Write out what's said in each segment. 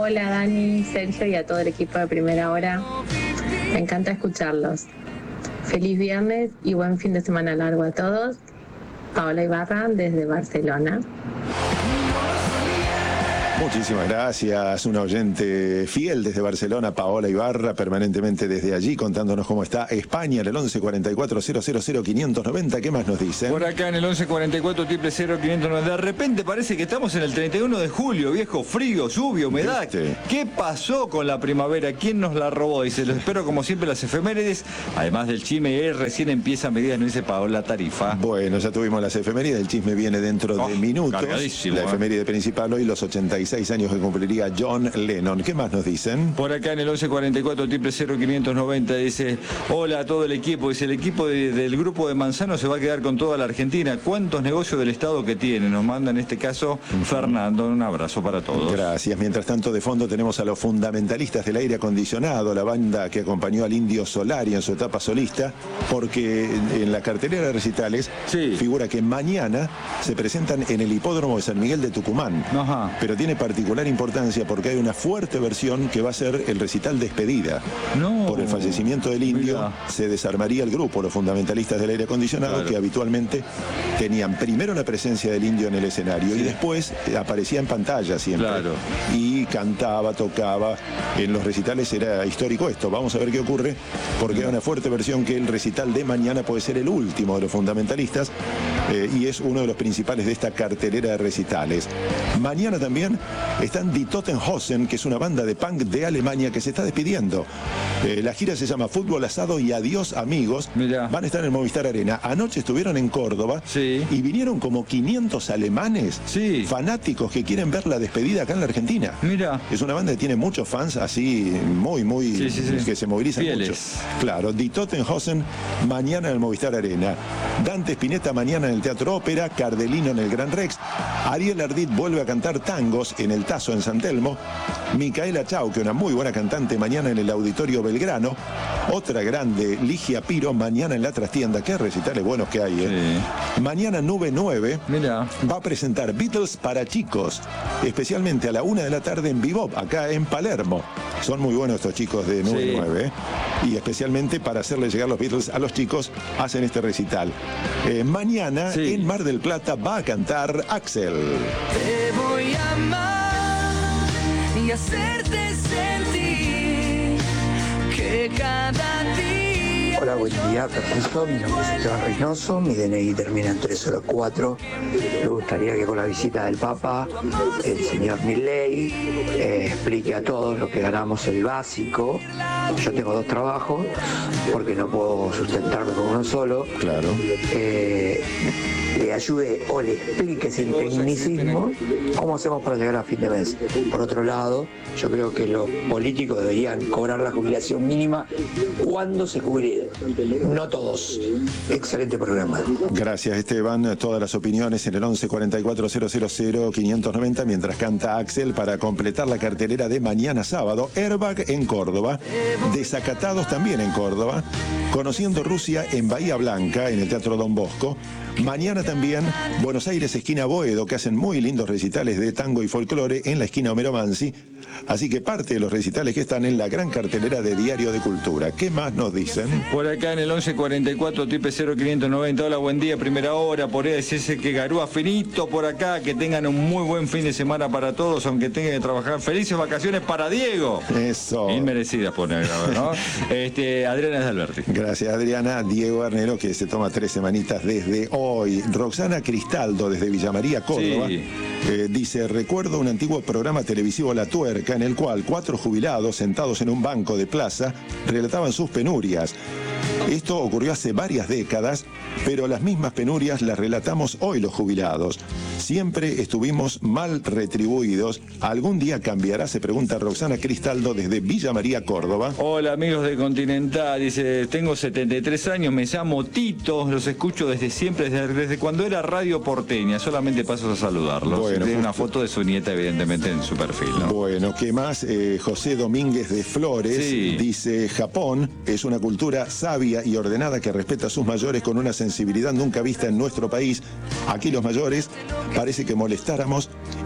Hola Dani, Sergio y a todo el equipo de Primera Hora. Me encanta escucharlos. Feliz viernes y buen fin de semana largo a todos. Paola Ibarra desde Barcelona. Muchísimas gracias, una oyente fiel desde Barcelona, Paola Ibarra, permanentemente desde allí, contándonos cómo está España en el 1144-000-590. ¿Qué más nos dicen? Por acá en el 1144-000-590. De repente parece que estamos en el 31 de julio, viejo, frío, lluvia, humedad. ¿Viste? ¿Qué pasó con la primavera? ¿Quién nos la robó? Dice, los espero como siempre las efemérides, además del chisme, recién empieza medidas, nos dice Paola Tarifa. Bueno, ya tuvimos las efemérides, el chisme viene dentro de minutos. Cargadísimo, la efeméride principal hoy, los 86 años que cumpliría John Lennon. ¿Qué más nos dicen? Por acá en el 1144-000-590 dice, hola a todo el equipo, dice, el equipo del grupo de Manzano se va a quedar con toda la Argentina. ¿Cuántos negocios del Estado que tiene? Nos manda en este caso Fernando, un abrazo para todos. Gracias. Mientras tanto, de fondo tenemos a los fundamentalistas del aire acondicionado, la banda que acompañó al Indio Solari en su etapa solista, porque en la cartelera de recitales figura que mañana se presentan en el hipódromo de San Miguel de Tucumán. Ajá. Pero tiene particular importancia porque hay una fuerte versión que va a ser el recital despedida. No. Por el fallecimiento del Indio, se desarmaría el grupo, los fundamentalistas del aire acondicionado, claro, que habitualmente tenían primero la presencia del Indio en el escenario y después aparecía en pantalla siempre. Claro. Y cantaba, tocaba. En los recitales era histórico esto. Vamos a ver qué ocurre, porque hay una fuerte versión que el recital de mañana puede ser el último de los fundamentalistas y es uno de los principales de esta cartelera de recitales. Mañana también están Die Totenhosen, que es una banda de punk de Alemania que se está despidiendo. La gira se llama Fútbol Asado y Adiós Amigos. Mirá. Van a estar en Movistar Arena. Anoche estuvieron en Córdoba y vinieron como 500 alemanes fanáticos que quieren ver la despedida acá en la Argentina. Mira. Es una banda que tiene muchos fans así muy que se movilizan fieles. mucho. Claro, Die Totenhosen mañana en el Movistar Arena. Dante Spinetta mañana en el Teatro Ópera, Cardelino en el Gran Rex. Ariel Ardit vuelve a cantar tangos en el Tazo en San Telmo. Micaela Chauque, una muy buena cantante, mañana en el Auditorio Belgrano. Otra grande, Ligia Piro, mañana en La Trastienda. Qué recitales buenos que hay, Mañana Nube 9 va a presentar Beatles para chicos, especialmente a la 1 de la tarde en Bebop, acá en Palermo. Son muy buenos estos chicos de Nube 9, y especialmente para hacerles llegar los Beatles a los chicos, hacen este recital. Mañana en Mar del Plata va a cantar Axel. Te voy a amar y hacerte sentir que cada día... Hola, buen día, permiso. Mi nombre es Esteban Reynoso, mi DNI termina en 304. Me gustaría que con la visita del Papa, el señor Milei explique a todos lo que ganamos el básico. Yo tengo 2 trabajos porque no puedo sustentarme con uno solo. Claro. Le ayude o le explique sin tecnicismo cómo hacemos para llegar a fin de mes. Por otro lado, yo creo que los políticos deberían cobrar la jubilación mínima cuando se jubilen. No todos. Excelente programa. Gracias, Esteban. Todas las opiniones en el 1144-000-590 mientras canta Axel para completar la cartelera de mañana sábado. Airbag en Córdoba. Desacatados también en Córdoba. Conociendo Rusia en Bahía Blanca, en el Teatro Don Bosco. Mañana también Buenos Aires, esquina Boedo, que hacen muy lindos recitales de tango y folclore en la esquina Homero Mansi. Así que parte de los recitales que están en la gran cartelera de Diario de Cultura. ¿Qué más nos dicen? Por acá en el 1144-000-590. Hola, buen día, primera hora. Por ahí decirse que garúa finito por acá. Que tengan un muy buen fin de semana para todos, aunque tengan que trabajar. Felices vacaciones para Diego. Eso. Inmerecidas, poner, ¿no? Adriana de Alberti. Gracias, Adriana. Diego Arnero, que se toma 3 semanitas desde hoy. Roxana Cristaldo, desde Villa María, Córdoba. Dice, recuerdo un antiguo programa televisivo La Tuerca, en el cual 4 jubilados sentados en un banco de plaza relataban sus penurias. Esto ocurrió hace varias décadas, pero las mismas penurias las relatamos hoy los jubilados. Siempre estuvimos mal retribuidos. ¿Algún día cambiará? Se pregunta Roxana Cristaldo desde Villa María, Córdoba. Hola, amigos de Continental. Dice, tengo 73 años, me llamo Tito, los escucho desde siempre, desde cuando era Radio Porteña. Solamente paso a saludarlos. Bueno, tiene una foto de su nieta, evidentemente, en su perfil, ¿no? Bueno, ¿qué más? José Domínguez de Flores dice, Japón es una cultura sabia y ordenada que respeta a sus mayores con una sensibilidad nunca vista en nuestro país. Aquí los mayores parece que molestáramos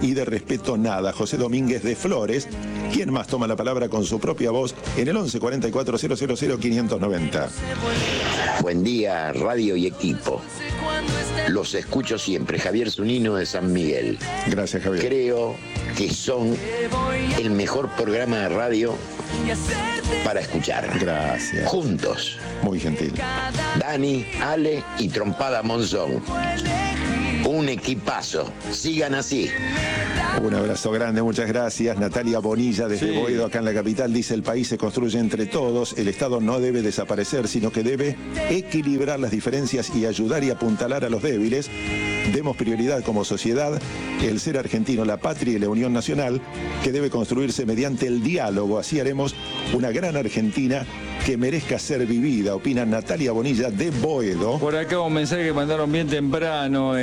y de respeto nada. José Domínguez de Flores. ¿Quién más toma la palabra con su propia voz en el 11 44 000 590? Buen día, radio y equipo. Los escucho siempre. Javier Zunino de San Miguel. Gracias, Javier. Creo que son el mejor programa de radio para escuchar. Gracias. Juntos. Muy gentil. Dani, Ale y Trompada Monzón. Un equipazo. Sigan así. Un abrazo grande, muchas gracias. Natalia Bonilla desde Boedo, acá en la capital, dice: el país se construye entre todos, el Estado no debe desaparecer, sino que debe equilibrar las diferencias y ayudar y apuntalar a los débiles. Demos prioridad como sociedad, el ser argentino, la patria y la unión nacional, que debe construirse mediante el diálogo. Así haremos una gran Argentina que merezca ser vivida, opina Natalia Bonilla de Boedo. Por acá un mensaje que mandaron bien temprano,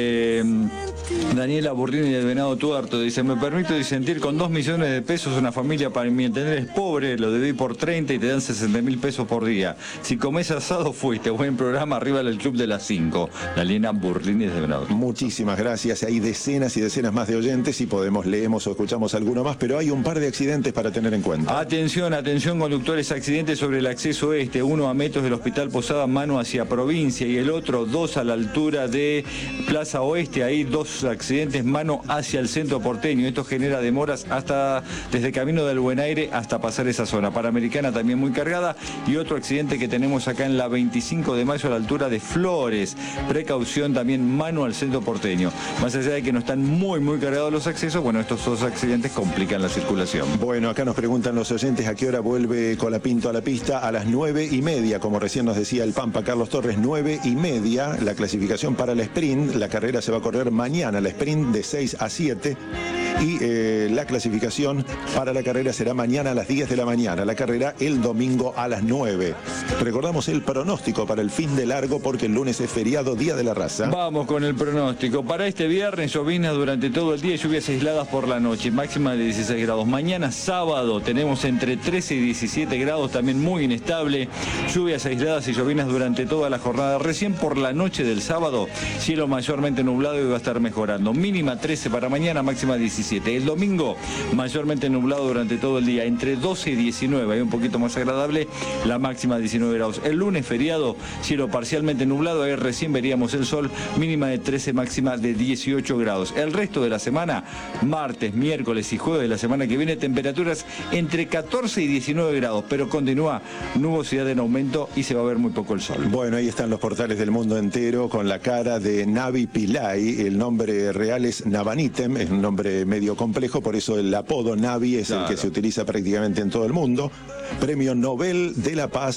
Daniela Burrini del Venado Tuerto, dice: me permito disentir, con 2 millones de pesos una familia para mi entender es pobre, lo debí por 30 y te dan 60.000 pesos por día. Si comés asado fuiste, buen programa, arriba del club de las 5. Daniela Burrini del Venado Tuerto. Muchísimas gracias, hay decenas y decenas más de oyentes, si podemos leemos o escuchamos alguno más, pero hay un par de accidentes para tener en cuenta. Atención, atención conductores, accidentes sobre el acceso este, uno a metros del Hospital Posada, mano hacia provincia, y el otro 2 a la altura de Plaza Oeste, ahí 2 accidentes mano hacia el centro porteño. Esto genera demoras hasta desde Camino del Buen Aire hasta pasar esa zona. Panamericana también muy cargada, y otro accidente que tenemos acá en la 25 de mayo a la altura de Flores. Precaución también mano al centro porteño. Más allá de que no están muy cargados los accesos, bueno, estos 2 accidentes complican la circulación. Bueno, acá nos preguntan los oyentes a qué hora vuelve Colapinto a la pista. A las 9:30, como recién nos decía el Pampa Carlos Torres, 9:30, la clasificación para la sprint. La carrera se va a correr mañana, la sprint de 6 a 7. Y la clasificación para la carrera será mañana a las 10 de la mañana. La carrera el domingo a las 9. Recordamos el pronóstico para el fin de largo, porque el lunes es feriado, Día de la Raza. Vamos con el pronóstico. Para este viernes, lloviznas durante todo el día y lluvias aisladas por la noche, máxima de 16 grados. Mañana sábado tenemos entre 13 y 17 grados, también muy inestable. Lluvias aisladas y lloviznas durante toda la jornada. Recién por la noche del sábado, cielo mayormente nublado y va a estar mejorando. Mínima 13 para mañana, máxima 17. El domingo, mayormente nublado durante todo el día, entre 12 y 19, ahí un poquito más agradable, la máxima 19 grados. El lunes feriado, cielo parcialmente nublado, ahí recién veríamos el sol, mínima de 13, máxima de 18 grados. El resto de la semana, martes, miércoles y jueves de la semana que viene, temperaturas entre 14 y 19 grados, pero continúa nubosidad en aumento y se va a ver muy poco el sol. Bueno, ahí están los portales del mundo entero con la cara de Navi Pillay. El nombre real es Navanitem, es un nombre medio complejo, por eso el apodo Navi es el que se utiliza prácticamente en todo el mundo. Premio Nobel de la Paz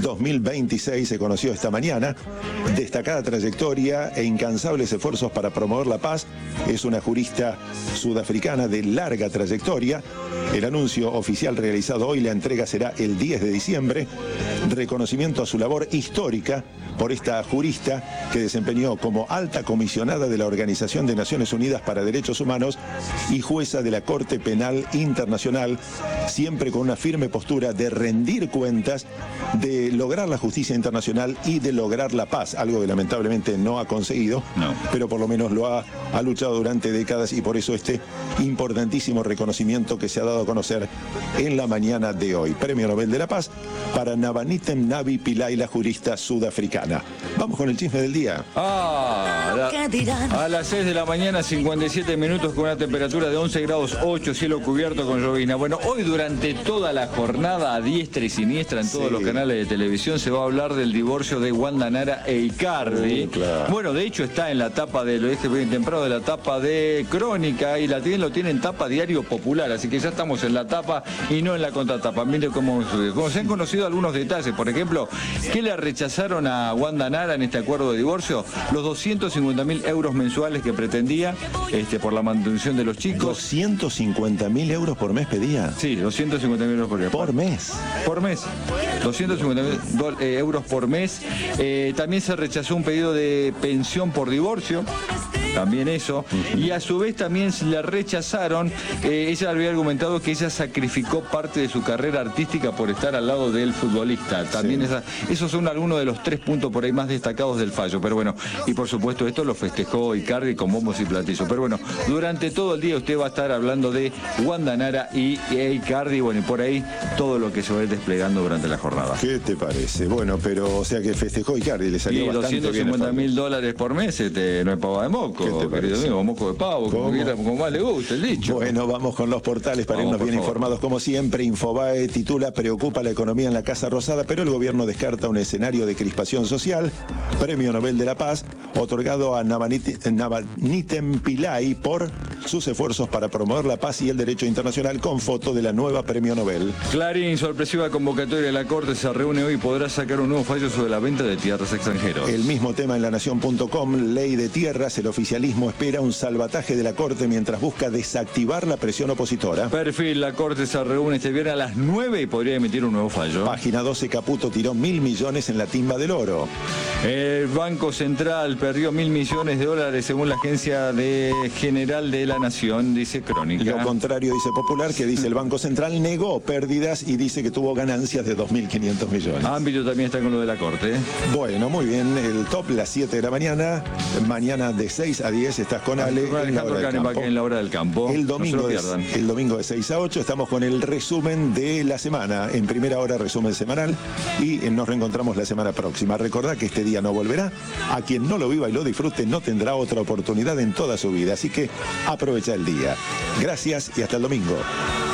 2026 se conoció esta mañana. Destacada trayectoria e incansables esfuerzos para promover la paz. Es una jurista sudafricana de larga trayectoria. El anuncio oficial realizado hoy, la entrega será el 10 de diciembre. Reconocimiento a su labor histórica por esta jurista que desempeñó como alta comisionada de la Organización de Naciones Unidas para Derechos Humanos y jueza de la Corte Penal Internacional, siempre con una firme postura de rendir cuentas, de lograr la justicia internacional y de lograr la paz, algo que lamentablemente no ha conseguido, pero por lo menos lo ha luchado durante décadas, y por eso este importantísimo reconocimiento que se ha dado a conocer en la mañana de hoy. Premio Nobel de la Paz para Navanitem Navi Pillay, la jurista sudafricana. Vamos con el chisme del día. A las 6 de la mañana, 57 minutos, con una temperatura de 11 grados 8, cielo cubierto con llovizna. Bueno, hoy durante toda la jornada, a diestra y siniestra en todos los canales de televisión, se va a hablar del divorcio de Wanda Nara e Icardi. Claro. Bueno, de hecho está en la tapa de, lo dije bien temprano, de la tapa de Crónica, y lo tiene en tapa Diario Popular, así que ya estamos en la tapa y no en la contratapa. Mire cómo se han conocido algunos detalles, por ejemplo, que le rechazaron a Wanda Nara en este acuerdo de divorcio: los 250.000 euros mensuales que pretendía por la manutención de los chicos. 250.000 euros por mes pedía. Sí, 250.000 euros por mes. Por mes. Por mes. 250.000 euros por mes. También se rechazó un pedido de pensión por divorcio. también eso. Y a su vez también le rechazaron, ella había argumentado que ella sacrificó parte de su carrera artística por estar al lado del futbolista. También esos son algunos de los 3 puntos por ahí más destacados del fallo. Pero bueno, y por supuesto esto lo festejó Icardi con bombos y platillos. Pero bueno, durante todo el día usted va a estar hablando de Wanda Nara y Icardi, bueno, y por ahí todo lo que se va a ir desplegando durante la jornada. ¿Qué te parece? Bueno, pero o sea que festejó Icardi, le salió bastante bien. $250.000 por mes, no es pava de moco, querido amigo, moco de pavo, como más le gusta el dicho. Bueno, vamos con los portales para irnos bien informados. Como siempre, Infobae titula: preocupa la economía en la Casa Rosada, pero el gobierno descarta un escenario de crispación social. Premio Nobel de la Paz, otorgado a Navaniten Pillay por sus esfuerzos para promover la paz y el derecho internacional, con foto de la nueva Premio Nobel. Clarín, sorpresiva convocatoria de la Corte, se reúne hoy y podrá sacar un nuevo fallo sobre la venta de tierras extranjeros. El mismo tema en lanación.com, ley de tierras, el oficialismo espera un salvataje de la Corte mientras busca desactivar la presión opositora. Perfil, la Corte se reúne este viernes a las 9 y podría emitir un nuevo fallo. Página 12, Caputo tiró 1.000 millones en la timba del oro. El Banco Central perdió $1.000 millones según la Agencia General de la Nación, dice Crónica. Lo contrario dice Popular, que dice el Banco Central negó pérdidas y dice que tuvo ganancias de 2.500 millones. Ámbito también está con lo de la Corte. Bueno, muy bien, el top, las 7 de la mañana. Mañana de 6 a 10 estás con Ale en la hora del campo. El domingo de 6 a 8 estamos con el resumen de la semana. En primera hora, resumen semanal, y nos reencontramos la semana próxima. Recordá que este día no volverá. A quien no lo viva y lo disfrute no tendrá otra oportunidad en toda su vida. Así que aprovecha el día. Gracias y hasta el domingo.